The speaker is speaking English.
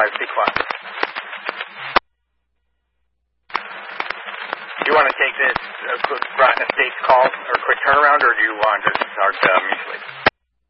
Drive, be quiet. Do you want to take this Groton Estates call or quick turnaround, or do you want to start mutually?